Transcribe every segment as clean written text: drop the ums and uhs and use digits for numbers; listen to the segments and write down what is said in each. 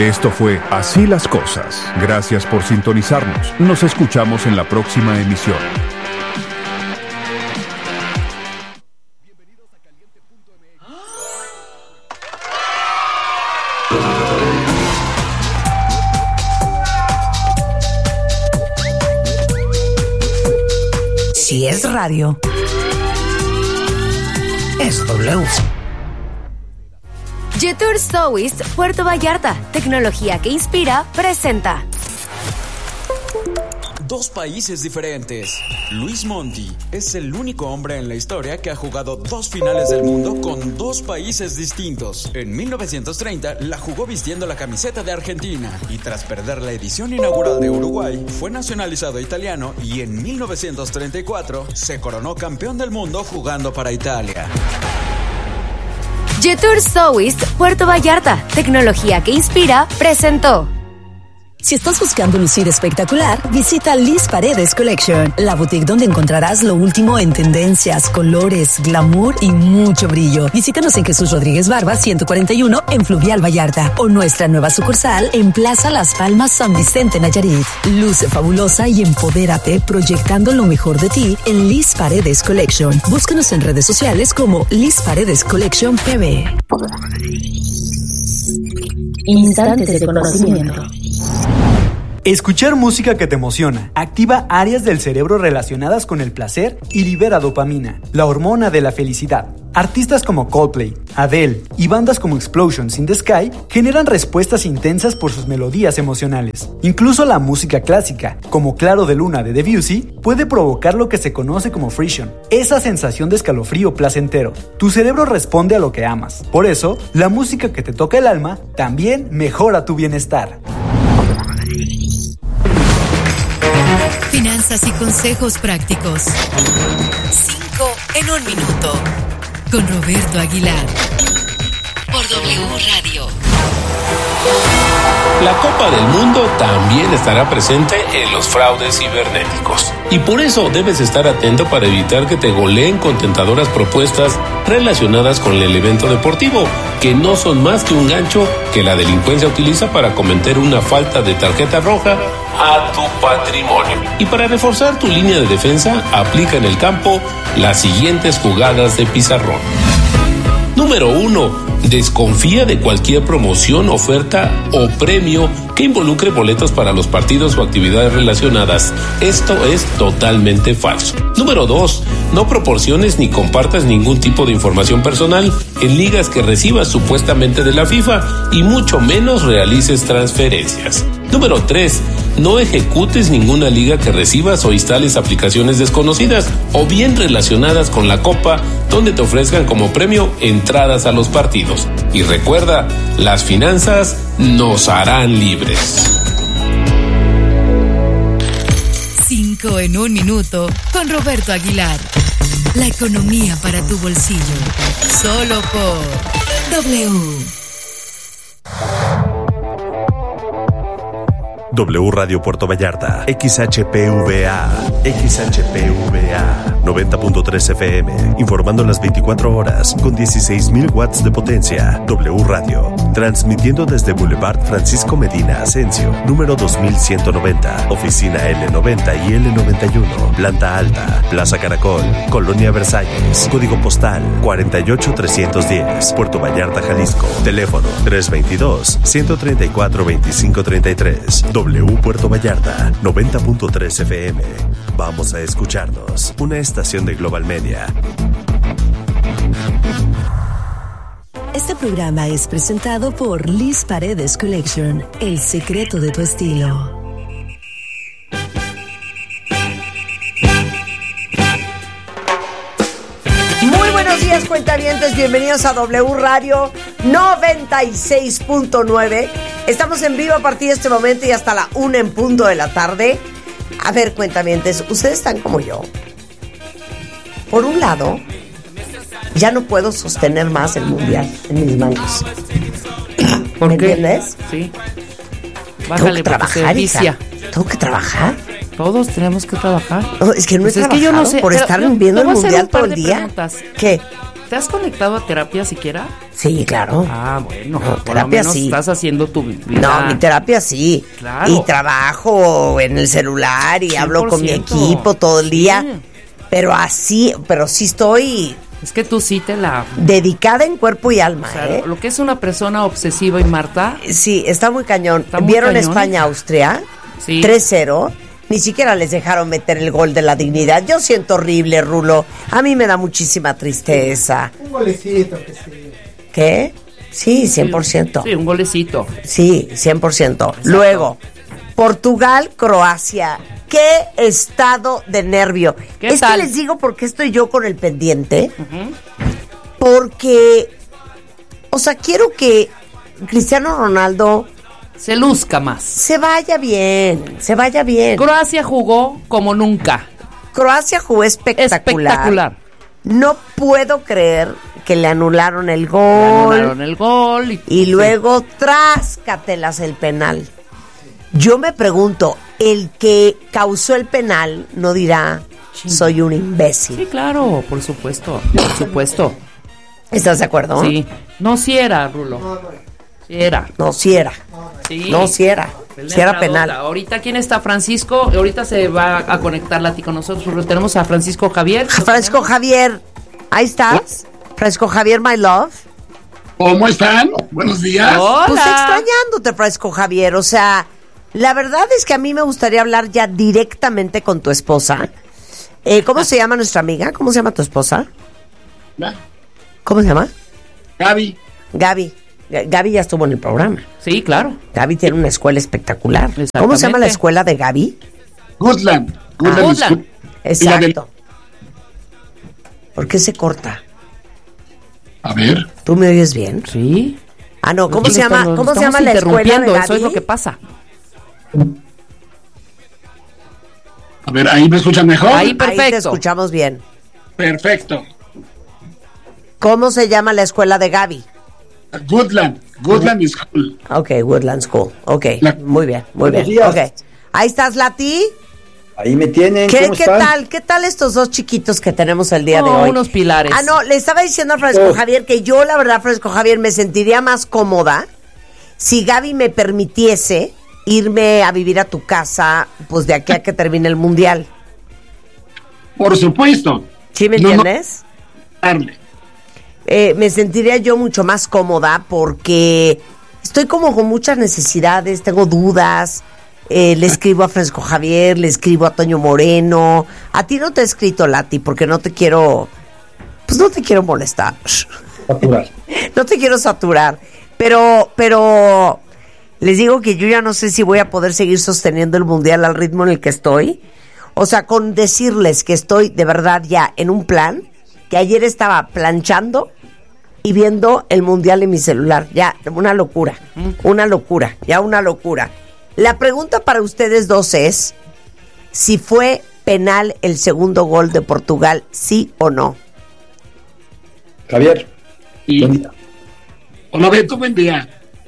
Esto fue Así las Cosas. Gracias por sintonizarnos. Nos escuchamos en la próxima emisión. Si es radio, es W. Jetour South Puerto Vallarta, tecnología que inspira, presenta. Dos países diferentes. Luis Monti es el único hombre en la historia que ha jugado dos finales del mundo con dos países distintos. En 1930 la jugó vistiendo la camiseta de Argentina y tras perder la edición inaugural de Uruguay fue nacionalizado italiano y en 1934 se coronó campeón del mundo jugando para Italia. Jetour South Puerto Vallarta, tecnología que inspira, presentó. Si estás buscando lucir espectacular, visita Liz Paredes Collection, la boutique donde encontrarás lo último en tendencias, colores, glamour y mucho brillo. Visítanos en Jesús Rodríguez Barba 141 en Fluvial Vallarta o nuestra nueva sucursal en Plaza Las Palmas San Vicente Nayarit. Luce fabulosa y empodérate proyectando lo mejor de ti en Liz Paredes Collection. Búscanos en redes sociales como Liz Paredes Collection PB. Instantes de conocimiento. Escuchar música que te emociona activa áreas del cerebro relacionadas con el placer y libera dopamina, la hormona de la felicidad. Artistas como Coldplay, Adele y bandas como Explosions in the Sky generan respuestas intensas por sus melodías emocionales. Incluso la música clásica, como Claro de Luna de Debussy, puede provocar lo que se conoce como frisson, esa sensación de escalofrío placentero. Tu cerebro responde a lo que amas. Por eso, la música que te toca el alma también mejora tu bienestar. Finanzas y consejos prácticos. 5 en 1 minuto. Con Roberto Aguilar. Por W Radio. La Copa del Mundo también estará presente en los fraudes cibernéticos. Y por eso debes estar atento para evitar que te goleen con tentadoras propuestas relacionadas con el evento deportivo, que no son más que un gancho que la delincuencia utiliza para cometer una falta de tarjeta roja a tu patrimonio. Y para reforzar tu línea de defensa, aplica en el campo las siguientes jugadas de pizarrón. Número 1. Desconfía de cualquier promoción, oferta o premio que involucre boletos para los partidos o actividades relacionadas. Esto es totalmente falso. Número 2. No proporciones ni compartas ningún tipo de información personal en ligas que recibas supuestamente de la FIFA y mucho menos realices transferencias. Número 3. No ejecutes ninguna liga que recibas o instales aplicaciones desconocidas o bien relacionadas con la Copa donde te ofrezcan como premio entradas a los partidos. Y recuerda, las finanzas nos harán libres. 5 en 1 minuto con Roberto Aguilar. La economía para tu bolsillo. Solo por W. W Radio Puerto Vallarta, XHPVA 90.3 FM, informando las 24 horas con 16,000 watts de potencia. W Radio, transmitiendo desde Boulevard Francisco Medina Asensio, número 2190, oficina L90 y L91, planta alta, Plaza Caracol, Colonia Versalles, código postal 48310, Puerto Vallarta, Jalisco, teléfono 322-134-2533. W Puerto Vallarta, 90.3 FM. Vamos a escucharnos. Una estación de Global Media. Este programa es presentado por Liz Paredes Collection, el secreto de tu estilo. Muy buenos días, cuentavientes. Bienvenidos a W Radio 96.9. Estamos en vivo a partir de este momento y hasta la 1 en punto de la tarde. A ver, cuentavientes, ustedes están como yo. Por un lado, ya no puedo sostener más el mundial en mis manos. ¿Por ¿Me qué? entiendes? Sí. Tengo que trabajar, hija. Tengo que trabajar. Todos tenemos que trabajar. No, es que no Pues he trabajado yo no sé, por estar viendo el mundial todo el día. Preguntas. ¿Qué? ¿Te has conectado a terapia siquiera? Sí, claro. Ah, bueno. No, por terapia lo menos sí. Estás haciendo tu vida. No, mi terapia sí. Claro. Y trabajo en el celular y 100%. hablo con mi equipo todo el día. Pero sí estoy... Es que tú sí te la... dedicada en cuerpo y alma, O sea, lo que es una persona obsesiva y Marta... Sí, está muy cañón. Está muy ¿Vieron cañón. España-Austria? Sí. 3-0. Ni siquiera les dejaron meter el gol de la dignidad. Yo siento horrible, Rulo. A mí me da muchísima tristeza. Un golecito que sí. ¿Qué? Sí, 100%. Sí, un golecito. Sí, 100%. Luego, Portugal-Croacia. ¡Qué estado de nervio! ¿Qué tal? Que les digo por qué estoy yo con el pendiente. Porque, o sea, quiero que Cristiano Ronaldo se luzca más. Se vaya bien. Croacia jugó como nunca. Croacia jugó espectacular. No puedo creer que le anularon el gol. Y luego tráscatelas el penal. Yo me pregunto, el que causó el penal no dirá, soy un imbécil. Sí, claro, por supuesto. ¿Estás de acuerdo? Sí. No, sí era, Rulo. Sí era. No, sí era. Sí. No, sí era. Sí era penal. Ahorita, ¿quién está? Francisco. Ahorita se va a conectar Lati con nosotros. Porque tenemos a Francisco Javier. Francisco Javier, ahí estás. Francisco Javier, my love. ¿Cómo están? Buenos días. Hola. Pues extrañándote, Francisco Javier. O sea, la verdad es que a mí me gustaría hablar ya directamente con tu esposa. ¿Cómo se llama nuestra amiga? ¿Cómo se llama tu esposa? ¿Cómo se llama? Gaby. Gaby ya estuvo en el programa. Sí, claro. Gaby tiene una escuela espectacular. ¿Cómo se llama la escuela de Gaby? Goodland. Goodland. Exacto. ¿Por qué se corta? A ver. ¿Tú me oyes bien? Sí. Ah, no, ¿cómo se llama la escuela de Gaby? Eso es lo que pasa. A ver, ¿ahí me escuchan mejor? Ahí, perfecto. Ahí te escuchamos bien. Perfecto. ¿Cómo se llama la escuela de Gaby? Goodland School. Ok, Woodland School. Ok, muy bien. días. Okay. Ahí estás, Lati. Ahí me tienen. ¿Qué ¿Cómo están? tal? ¿Qué tal estos dos chiquitos que tenemos el día de hoy? Unos pilares. Ah, no, le estaba diciendo a Francisco Javier que yo, la verdad, Francisco Javier, me sentiría más cómoda si Gaby me permitiese irme a vivir a tu casa, pues de aquí a que termine el mundial. Por supuesto. ¿Sí me entiendes? Darle. Me sentiría yo mucho más cómoda porque estoy como con muchas necesidades, tengo dudas. Le escribo a Francisco Javier, le escribo a Toño Moreno. A ti no te he escrito, Lati, porque no te quiero molestar. Saturar. No te quiero saturar. Pero les digo que yo ya no sé si voy a poder seguir sosteniendo el mundial al ritmo en el que estoy. O sea, con decirles que estoy de verdad ya en un plan, que ayer estaba planchando y viendo el mundial en mi celular. Ya, una locura. La pregunta para ustedes dos es si fue penal el segundo gol de Portugal, sí o no. Javier. Buen día. Hola, Beto, buen día.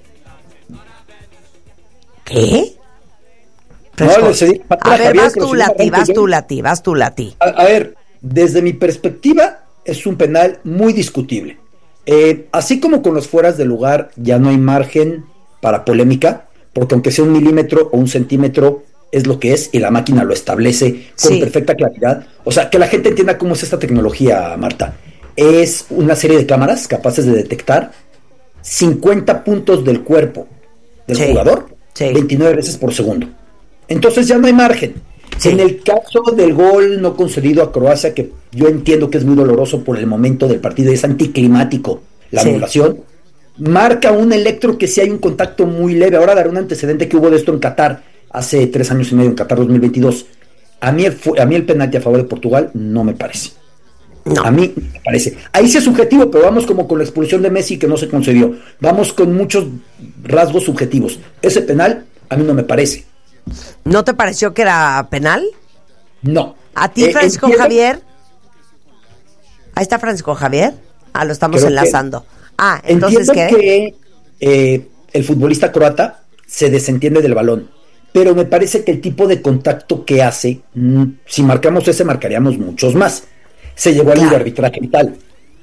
¿Qué? No, a ver, vas tú, Lati. A ver, desde mi perspectiva, es un penal muy discutible. Así como con los fueras de lugar ya no hay margen para polémica, porque aunque sea 1 milímetro o 1 centímetro, es lo que es y la máquina lo establece con perfecta claridad. O sea, que la gente entienda cómo es esta tecnología, Marta. Es una serie de cámaras capaces de detectar 50 puntos del cuerpo del jugador 29 veces por segundo. Entonces ya no hay margen. En el caso del gol no concedido a Croacia, que yo entiendo que es muy doloroso por el momento del partido y es anticlimático la anulación, marca un electro que sí hay un contacto muy leve. Ahora daré un antecedente que hubo de esto en Qatar hace 3 años y medio, en Qatar 2022. A mí el penalti a favor de Portugal no me parece. No. A mí me parece. Ahí sí es subjetivo, pero vamos como con la expulsión de Messi que no se concedió. Vamos con muchos rasgos subjetivos. Ese penal a mí no me parece. ¿No te pareció que era penal? No. ¿A ti, Francisco Javier? Ahí está Francisco Javier. Lo estamos enlazando. Entonces, ¿qué? Que el futbolista croata se desentiende del balón, pero me parece que el tipo de contacto que hace, si marcamos ese, marcaríamos muchos más. Se llegó al arbitraje y tal.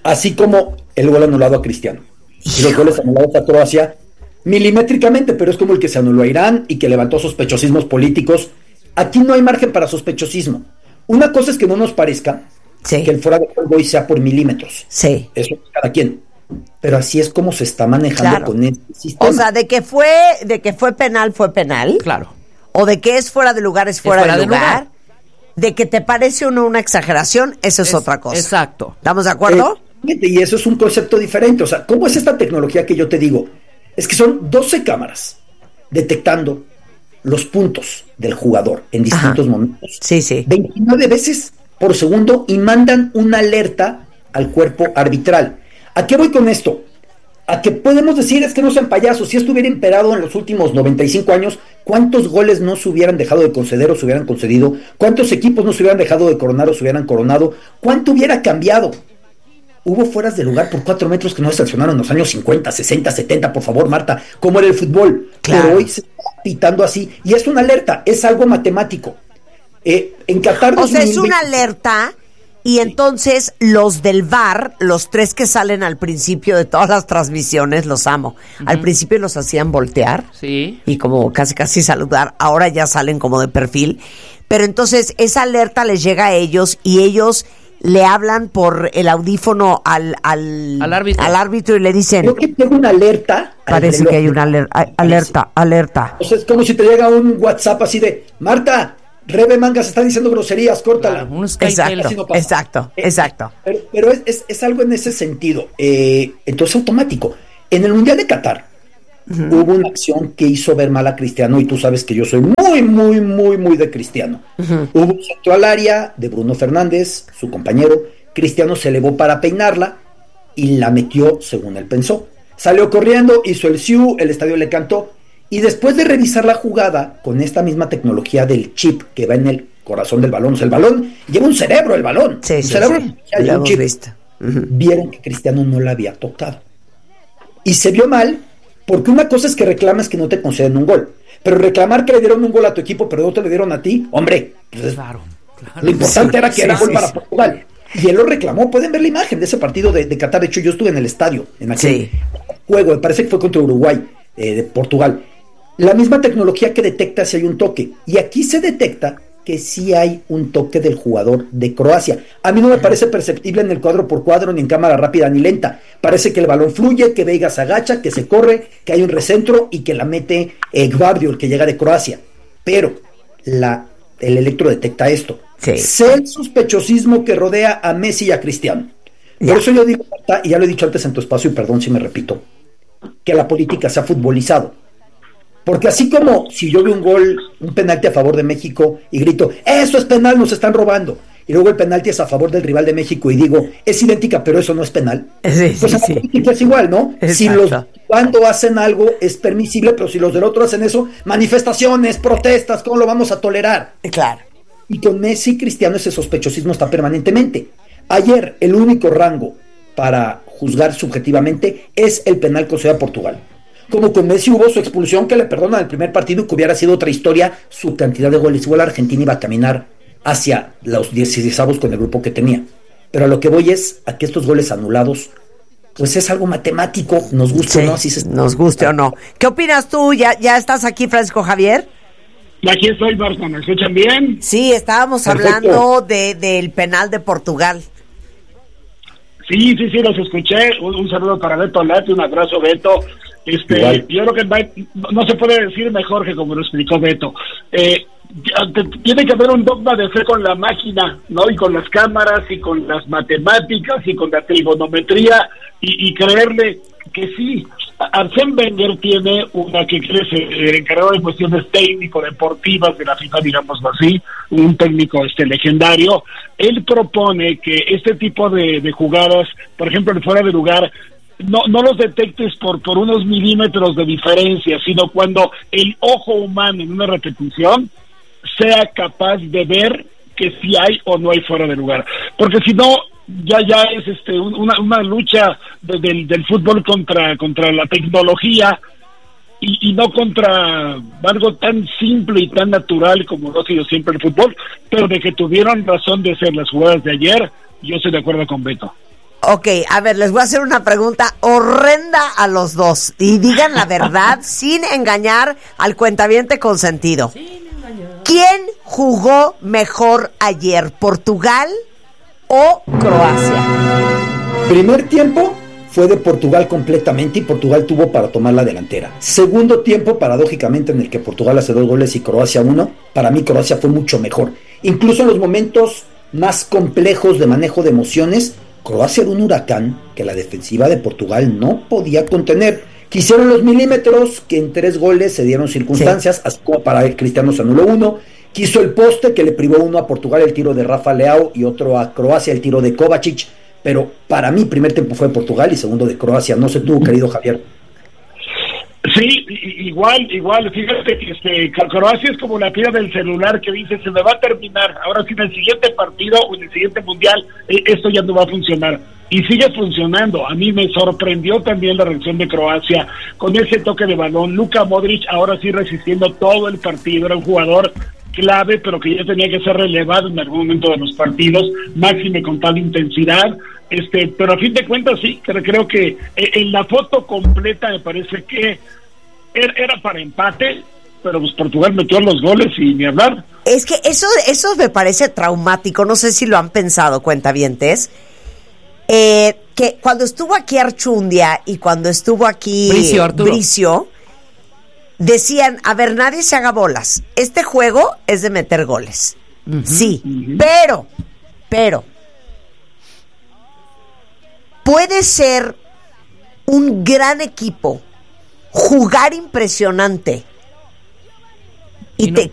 así como el gol anulado a Cristiano. Y los goles anulados a Croacia milimétricamente, pero es como el que se anuló a Irán y que levantó sospechosismos políticos. Aquí no hay margen para sospechosismo. Una cosa es que no nos parezca que el fuera de juego hoy sea por milímetros. Sí. Eso es cada quien. Pero así es como se está manejando con este sistema. O sea, de que fue penal, fue penal. Claro. O de que es fuera de lugar, es fuera de lugar. De que te parece o no una exageración, eso es otra cosa. Exacto. ¿Estamos de acuerdo? Y eso es un concepto diferente. O sea, ¿cómo es esta tecnología que yo te digo? Es que son 12 cámaras detectando los puntos del jugador en distintos momentos. Sí, sí. 29 veces por segundo y mandan una alerta al cuerpo arbitral. ¿A qué voy con esto? A que podemos decir, es que no sean payasos, si esto hubiera imperado en los últimos 95 años, ¿cuántos goles no se hubieran dejado de conceder o se hubieran concedido? ¿Cuántos equipos no se hubieran dejado de coronar o se hubieran coronado? ¿Cuánto hubiera cambiado? Hubo fueras de lugar por 4 metros que no se sancionaron en los años 50, 60, 70, por favor, Marta, como era el fútbol. Claro. Pero hoy se está pitando así, y es una alerta, es algo matemático. En Qatar 2020, o sea, es una alerta. Y entonces los del VAR, los 3 que salen al principio de todas las transmisiones, los amo. Al principio los hacían voltear. Sí. Y como casi saludar. Ahora ya salen como de perfil. Pero entonces esa alerta les llega a ellos y ellos le hablan por el audífono al árbitro y le dicen... Creo que tengo una alerta. Parece que hay una alerta. O sea, es como si te llega un WhatsApp así de, Marta... Rebe Mangas está diciendo groserías, córtala. Claro, exacto. Pero es algo en ese sentido. Entonces, automático. En el Mundial de Qatar hubo una acción que hizo ver mal a Cristiano, y tú sabes que yo soy muy de Cristiano. Hubo un centro al área de Bruno Fernández, su compañero. Cristiano se elevó para peinarla y la metió según él pensó. Salió corriendo, hizo el siu, el estadio le cantó. Y después de revisar la jugada con esta misma tecnología del chip que va en el corazón del balón, o sea, el balón lleva un cerebro, el balón. Sí, lo hemos visto. Vieron que Cristiano no la había tocado. Y se vio mal, porque una cosa es que reclamas que no te conceden un gol, pero reclamar que le dieron un gol a tu equipo, pero no te le dieron a ti, hombre, pues claro. Lo importante era que era gol para Portugal. Y él lo reclamó. Pueden ver la imagen de ese partido de Qatar. De hecho, yo estuve en el estadio en aquel juego, me parece que fue contra Uruguay, de Portugal. La misma tecnología que detecta si hay un toque. Y aquí se detecta que sí hay un toque del jugador de Croacia. A mí no me parece perceptible en el cuadro por cuadro, ni en cámara rápida ni lenta. Parece que el balón fluye, que Veiga se agacha, que se corre, que hay un recentro y que la mete Gvardio, el que llega de Croacia. Pero el electro detecta esto. Sé el sospechosismo que rodea a Messi y a Cristiano. Por eso yo digo, y ya lo he dicho antes en tu espacio, y perdón si me repito, que la política se ha futbolizado. Porque así como si yo veo un penalti a favor de México y grito, eso es penal, nos están robando, y luego el penalti es a favor del rival de México y digo, es idéntica, pero eso no es penal, pues la política es igual, ¿no? Exacto. Si los cuando hacen algo es permisible, pero si los del otro hacen eso, manifestaciones, protestas, ¿cómo lo vamos a tolerar? Claro. Y con Messi y Cristiano ese sospechosismo está permanentemente. Ayer el único rango para juzgar subjetivamente es el penal concedido a Portugal. Como con Messi hubo su expulsión que le perdonan el primer partido y que hubiera sido otra historia, su cantidad de goles. Igual Argentina iba a caminar hacia los 16avos con el grupo que tenía. Pero a lo que voy es a que estos goles anulados, pues es algo matemático, nos guste o no. Así nos guste o no. ¿Qué opinas tú? ¿Ya estás aquí, Francisco Javier? Aquí estoy, Marta, ¿me escuchan bien? Sí, estábamos hablando del penal de Portugal. Sí, los escuché. Un saludo para Beto Lati, un abrazo, Beto. Yo creo que no se puede decir mejor que como lo explicó Beto. Tiene que haber un dogma de fe con la máquina, ¿no? Y con las cámaras, y con las matemáticas, y con la trigonometría, y creerle que sí. Arsène Wenger tiene una que crece encargado de cuestiones técnico-deportivas de la FIFA, digámoslo así, un técnico legendario. Él propone que este tipo de jugadas, por ejemplo, el fuera de lugar, no los detectes por unos milímetros de diferencia, sino cuando el ojo humano en una repetición sea capaz de ver que si hay o no hay fuera de lugar, porque si no ya es una lucha del fútbol contra la tecnología y no contra algo tan simple y tan natural como lo ha sido siempre el fútbol. Pero de que tuvieron razón de ser las jugadas de ayer, yo estoy de acuerdo con Beto. Ok, a ver, les voy a hacer una pregunta horrenda a los dos. Y digan la verdad sin engañar al cuentaviente consentido. ¿Quién jugó mejor ayer? ¿Portugal o Croacia? Primer tiempo fue de Portugal completamente y Portugal tuvo para tomar la delantera. Segundo tiempo, paradójicamente, en el que Portugal hace 2 goles y Croacia 1, para mí Croacia fue mucho mejor. Incluso en los momentos más complejos de manejo de emociones, Croacia era un huracán que la defensiva de Portugal no podía contener. Quisieron los milímetros, que en 3 goles se dieron circunstancias, así como para el Cristiano se anuló 1. Quiso el poste, que le privó 1 a Portugal el tiro de Rafa Leao y otro a Croacia el tiro de Kovacic. Pero para mí, primer tiempo fue de Portugal y segundo de Croacia. No sé tú, querido Javier. Sí, igual. Fíjate que Croacia es como la pila del celular que dice, se me va a terminar. Ahora sí, en el siguiente partido o en el siguiente mundial, esto ya no va a funcionar. Y sigue funcionando. A mí me sorprendió también la reacción de Croacia con ese toque de balón. Luka Modric ahora sí resistiendo todo el partido. Era un jugador clave, pero que ya tenía que ser relevado en algún momento de los partidos, máxime con tal intensidad. Pero a fin de cuentas sí, creo que en la foto completa me parece que era para empate, pero pues Portugal metió los goles y ni hablar. Es que eso me parece traumático, no sé si lo han pensado, cuentavientes, que cuando estuvo aquí Archundia y cuando estuvo aquí Bricio, decían, a ver, nadie se haga bolas, este juego es de meter goles. Sí, pero puede ser un gran equipo, jugar impresionante y